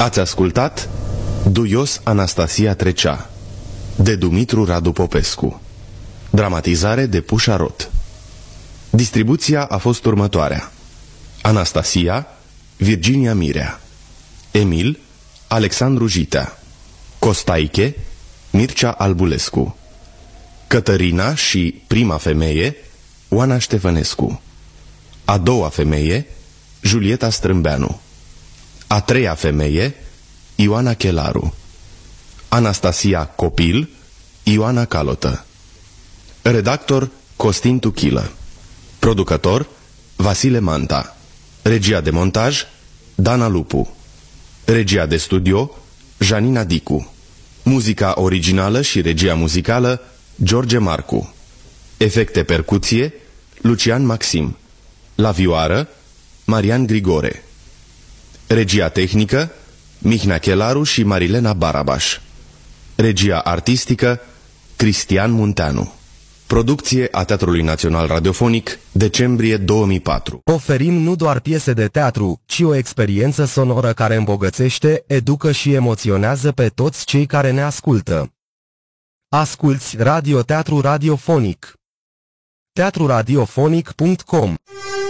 Ați ascultat Duios Anastasia trecea, de Dumitru Radu Popescu. Dramatizare de Pușa Rot. Distribuția a fost următoarea: Anastasia, Virginia Mirea; Emil, Alexandru Jitea; Costaiche, Mircea Albulescu; Cătărina și prima femeie, Oana Ștefănescu; a doua femeie, Julieta Strâmbeanu; a treia femeie, Ioana Chelaru; Anastasia copil, Ioana Calotă; redactor Costin Tuchilă; producător Vasile Manta; regia de montaj Dana Lupu; regia de studio Janina Dicu; muzica originală și regia muzicală George Marcu; efecte percuție Lucian Maxim; la vioară Marian Grigore; regia tehnică Mihnea Chelaru și Marilena Barabaș; regia artistică Cristian Munteanu. Producție a Teatrului Național Radiofonic, decembrie 2004. Oferim nu doar piese de teatru, ci o experiență sonoră care îmbogățește, educă și emoționează pe toți cei care ne ascultă. Asculți Radioteatru Radiofonic. teatruradiofonic.com